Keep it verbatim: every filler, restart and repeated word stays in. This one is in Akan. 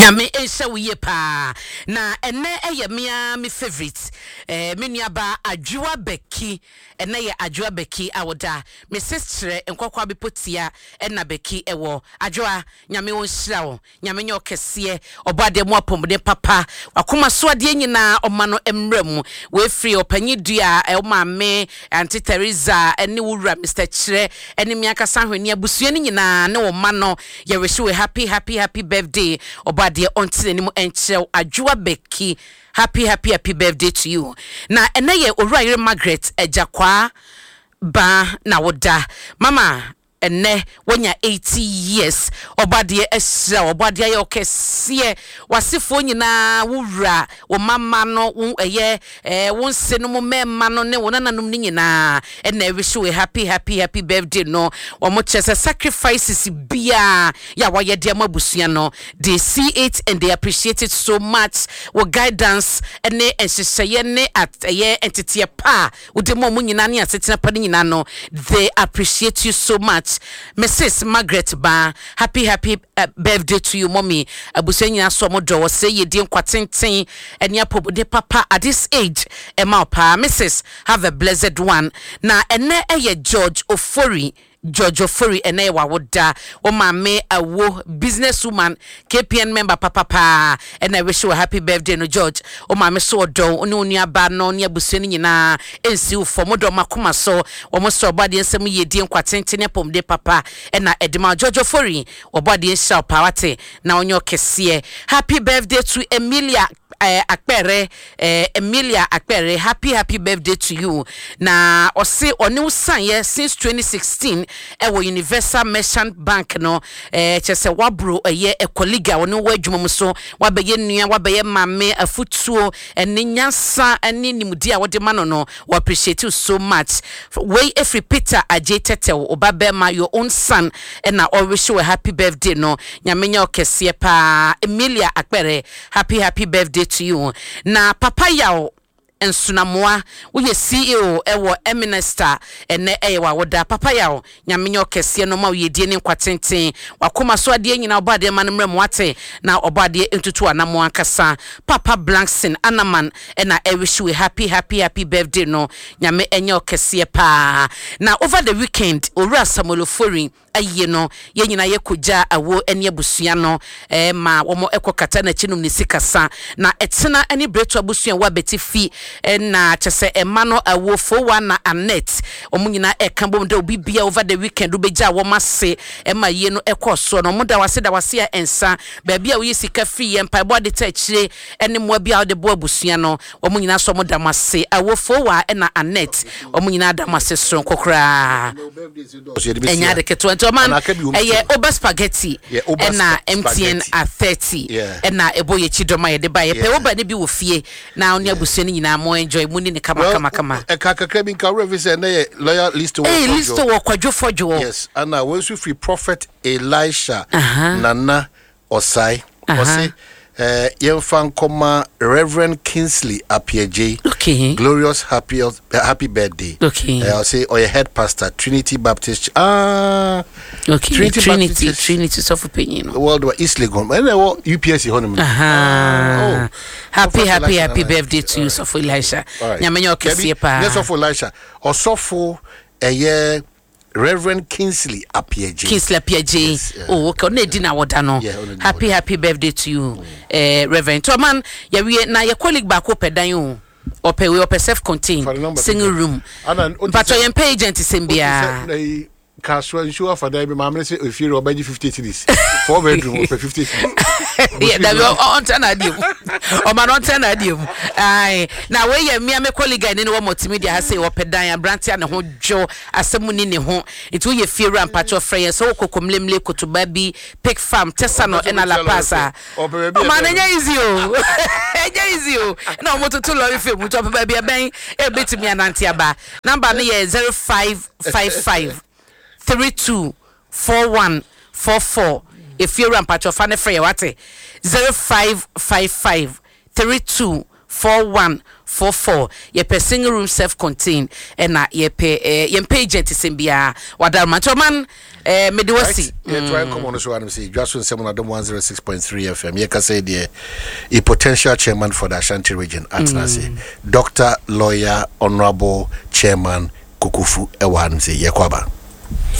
Nyame ensha wiye pa na ene eye mia me favorite eh me nuaba Adwoa Beki ene ye Adwoa Beki awoda me sister enkokwa bepotia ena Beki ewo Adwoa nyame won hira wo nyame nye okese obade mu apomde papa wakoma so ade nyina omano emrem we free opanyi dua e maame Auntie Teresa ene wura Mister Chire ene miakasa hwani abusua ni nyina ne wo mano ye wish we happy happy happy birthday obade onti ni mu enche Adwoa Beki happy happy happy birthday to you na ene ye Owura Margaret ejakwa ba na woda mama ene wonya eighty years obade esra obade aye okese wasefo nyina wura wo mama no eye eh wonse no mo mema no ne wonananum ni nyina ene wish we happy happy happy birthday no wo mo chese sacrifices bia ya waye de mabusua no they see it and they appreciate it so much wo guidance ene enhyehyeye ne at eye entity pa wo de mo mo nyina ne asetena pa nyina no they appreciate you so much. Missus Margaret Ba, happy happy uh, birthday to you, mommy. Abusenya so modo say ye din kwatenten and ya de papa at this age. Emma pa, Missus have a blessed one. Na ene eye George Ofori. George Ofori ene wa woda o mame awo businesswoman K P N member papa pa and I wish you a happy birthday no George o mame so do onu oni aba no ne abusua nyina ensi u for modo makoma so o mo so obade ensem ye die nkwatenten pomde papa na edema George Ofori obade ensha pawate na onyo kese happy birthday to Emilia Uh, Akpere, uh, Emilia Akpere, happy happy birthday to you. Na ose onu san ye since twenty sixteen ewo Universal Merchant Bank no eh chese wabro eye e colleague onu wadwuma so wabeye nua wabeye mame afutuo eni nyansa eni nimudi a wode mano no we appreciate you so much. We every Peter Ajetete obabema your own son and na always show a happy birthday no nyamenya okese pa Emilia Akpere, happy happy birthday to you. Na papa yao ensunamoa uye C E O ewo Eminester ene ewa woda papa yao nyamenyo kese no ma uye die ne kwatenten wakoma so ade nyina obade manemre mwate na obade entutu anamo akasa papa Blankson Anaman ena I wish you happy happy happy birthday no nyame enyo kese pa na over the weekend Owura Samuel Ofori aye no ye nyina ye koja awo ene abusua no eh ma wo mo ekokata na chinum ni sikasa na etena ene bretu abusua wa betifi na chese emano awofo wana Anet omunyina ekambom de obibia over the weekend ubeja wo mase ema ye no ekoso no muda wase da wase ensa baabia wo yisika free empa bo de tachire ene mo bia de bo abusua no omunyina so muda mase awofo wa na Anet omunyina da mase so kokra enya de keto ento man eye oba spaghetti na M T N at thirty na ebo ye chidoma ye de ba ye pe oba ne bi wo fie na oni abusua ni nyina mo enjoy muni ni kama well, kama kama e kaka krebi nka revi say na loyal list wo eh list wo kwadwo fojo yes and now when we free prophet Elisha uh-huh. Nana Osai uh-huh. Osi eh yemfa nkoma Reverend Kingsley Apieje okay glorious happy uh, happy birthday okay uh, I'll say or your head pastor Trinity Baptist ah okay Trinity Trinity Baptist, Trinity so for opinion world wa East Legon and U P S honum ah oh happy happy happy birthday to you so for Elisha nyamenyo kese pa yes for Elisha osofo eye Reverend Kingsley Apieje. Kingsley Apieje. Yes, yeah. Oh, okay. Only dinner water no. Yeah, happy happy birthday to you, mm. uh, Reverend. So man, yeah, we na your colleague back up at you. Ope we ope self-contained single room. But your agent is in Bia. Castle insure for them, mamma say if you're about fifty cities. Four bedroom for fifty. Yeah, that we on ten adium. O man on ten adium. Aye. Now where ye me a colleague and no multimedia has say ope dan branti and ho jo asemu ni ne ho. It will ye fear and patch of friends so kokomlemle kotubabi pig farm tesano and la pasa. O man enya easy o. Enya easy o. Na mo to lorry film to baby ben e bit me ananti aba. Number me ye zero five five five three two four one four four. If you're a patch of fan free, what zero five five five three two four one four four. Ye pe single room self contained and na ye pe eh, ye page it simbia wadar man eh mediwasi. Yeah, try come on so say just on seven at one oh six point three F M. Ye ka say the a potential chairman for the Ashanti region at Nasi. Doctor Lawyer Honorable Chairman Kukufu Ewan say Yekwaba.